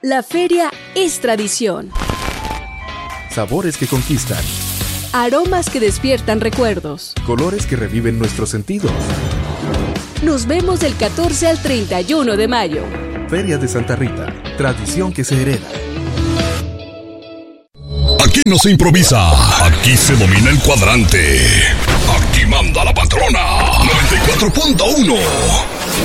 La feria es tradición. Sabores que conquistan. Aromas que despiertan recuerdos. Colores que reviven nuestros sentidos. Nos vemos del 14 al 31 de mayo. Feria de Santa Rita. Tradición que se hereda. Aquí no se improvisa. Aquí se domina el cuadrante. Aquí manda la patrona. 94.1.